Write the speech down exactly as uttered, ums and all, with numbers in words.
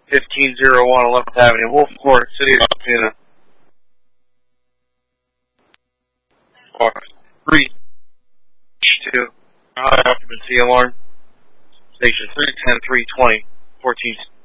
fifteen oh one eleventh Avenue, Wolf Court, City of Altoona. three two. High occupancy alarm. Station three ten three twenty. fourteen.